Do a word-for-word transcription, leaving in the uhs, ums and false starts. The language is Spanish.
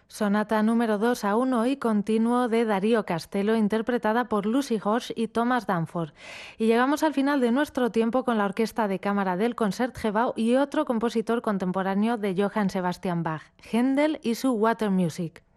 Sonata número dos a uno y continuo de Darío Castelo, interpretada por Lucy Horsch y Thomas Danforth. Y llegamos al final de nuestro tiempo con la Orquesta de Cámara del Concertgebouw y otro compositor contemporáneo de Johann Sebastian Bach, Händel y su Water Music.